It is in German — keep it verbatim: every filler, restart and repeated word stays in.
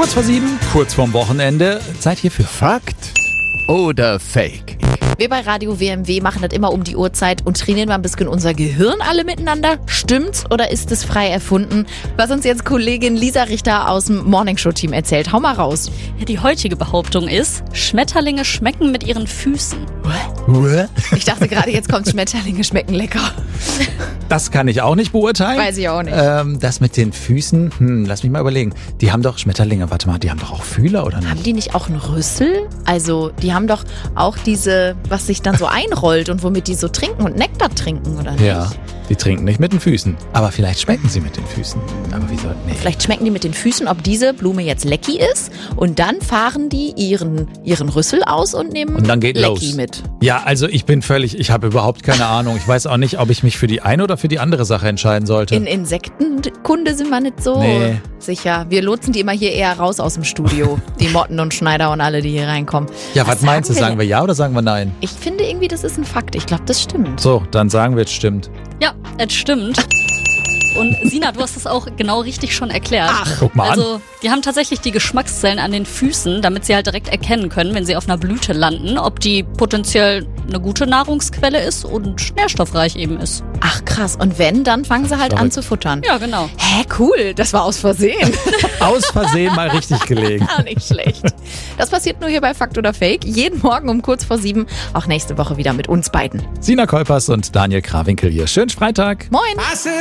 Kurz vor sieben, kurz vorm Wochenende. Zeit hier für Fakt oder Fake. Wir bei Radio W M W machen das immer um die Uhrzeit und trainieren mal ein bisschen unser Gehirn alle miteinander. Stimmt's oder ist es frei erfunden? Was uns jetzt Kollegin Lisa Richter aus dem Morningshow-Team erzählt. Hau mal raus. Ja, die heutige Behauptung ist, Schmetterlinge schmecken mit ihren Füßen. Ich dachte gerade, jetzt kommt Schmetterlinge schmecken lecker. Das kann ich auch nicht beurteilen. Weiß ich auch nicht. Ähm, das mit den Füßen, hm, lass mich mal überlegen. Die haben doch, Schmetterlinge, warte mal, die haben doch auch Fühler, oder nicht? Haben die nicht auch einen Rüssel? Also, die haben doch auch diese, was sich dann so einrollt und womit die so trinken und Nektar trinken, oder nicht? Ja, die trinken nicht mit den Füßen. Aber vielleicht schmecken sie mit den Füßen. Aber wieso? Nee. Vielleicht schmecken die mit den Füßen, ob diese Blume jetzt Lecki ist. Und dann fahren die ihren, ihren Rüssel aus und nehmen Und dann geht Lecki los. mit. Ja, also ich bin völlig, ich habe überhaupt keine Ahnung. Ich weiß auch nicht, ob ich mich für die eine oder für die andere Sache entscheiden sollte. In Insektenkunde sind wir nicht so Nee. sicher. Wir lotsen die immer hier eher raus aus dem Studio. Die Motten und Schneider und alle, die hier reinkommen. ja, was, meinst du? Sagen wir ja oder sagen wir nein? Ich finde irgendwie, das ist ein Fakt. Ich glaube, das stimmt. So, dann sagen wir, es stimmt. Ja, es stimmt. Und Sina, du hast es auch genau richtig schon erklärt. Ach, guck mal an. Also, die haben tatsächlich die Geschmackszellen an den Füßen, damit sie halt direkt erkennen können, wenn sie auf einer Blüte landen, ob die potenziell eine gute Nahrungsquelle ist und nährstoffreich eben ist. Ach krass. Und wenn, dann fangen sie halt an Verrückt. zu futtern. Ja, genau. Hä, cool. Das war aus Versehen. Aus Versehen mal richtig gelegen. Gar nicht schlecht. Das passiert nur hier bei Fakt oder Fake. Jeden Morgen um kurz vor sieben. Auch nächste Woche wieder mit uns beiden. Sina Kolpers und Daniel Krawinkel hier. Schönen Freitag. Moin.